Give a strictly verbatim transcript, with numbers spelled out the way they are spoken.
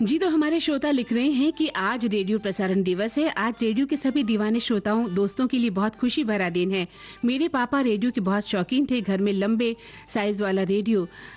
जी, तो हमारे श्रोता लिख रहे हैं कि आज रेडियो प्रसारण दिवस है। आज रेडियो के सभी दीवाने श्रोताओं दोस्तों के लिए बहुत खुशी भरा दिन है। मेरे पापा रेडियो के बहुत शौकीन थे। घर में लंबे साइज वाला रेडियो